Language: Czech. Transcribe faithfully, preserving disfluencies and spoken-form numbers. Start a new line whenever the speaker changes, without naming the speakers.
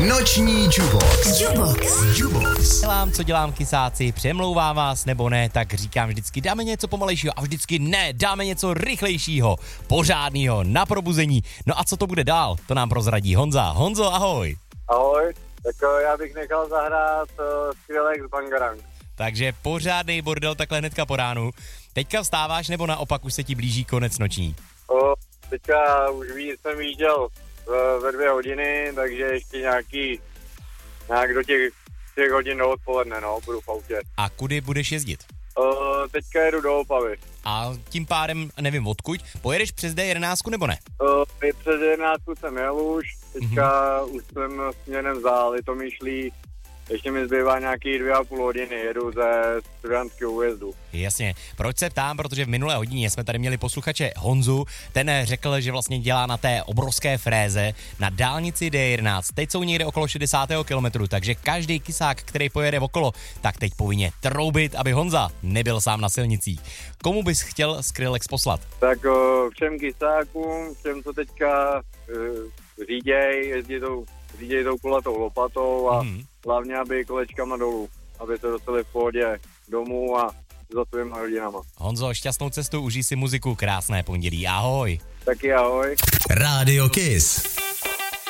Noční Jubox. Jubox. Jubox.
Dělám, co dělám, kysáci, přemlouvám vás nebo ne, tak říkám vždycky dáme něco pomalejšího a vždycky ne, dáme něco rychlejšího, pořádného, na probuzení. No a co to bude dál, to nám prozradí Honza. Honzo, ahoj.
Ahoj, tak já bych nechal zahrát uh, Skrillex Bangarang.
Takže pořádný bordel takhle hnedka po ránu. Teďka vstáváš nebo naopak už se ti blíží konec noční?
O, teďka už víc jsem jížděl v, ve dvě hodiny, takže ještě nějaký, nějak do těch třech hodin do odpoledne, no, budu v autě.
A kudy budeš jezdit?
O, teďka jedu do Opavy.
A tím pádem, nevím odkud, pojedeš přes D jedenáct nebo ne?
O, přes jedenáct jsem jel už, teďka mm-hmm. už jsem směrem za Litomyšlí. Ještě mi zbývá nějaký dvě a půl hodiny, jedu ze studentského újezdu.
Jasně. Proč se ptám? Protože v minulé hodině jsme tady měli posluchače Honzu, ten řekl, že vlastně dělá na té obrovské fréze na dálnici D jedenáct. Teď jsou někde okolo šedesát kilometrů, takže každý kysák, který pojede okolo, tak teď povinně troubit, aby Honza nebyl sám na silnicích. Komu bys chtěl Skrillex poslat?
Tak o, všem kysákům, všem, co teďka uh, říděj, jezdí tou, říděj tou kulatou lopatou a mm. hlavně, aby kolečkama dolů, aby se dostali v pohodě domů a za svýma rodinama.
Honzo, šťastnou cestu, užij si muziku, krásné pondělí, ahoj.
Taky ahoj.
Rádio Kiss.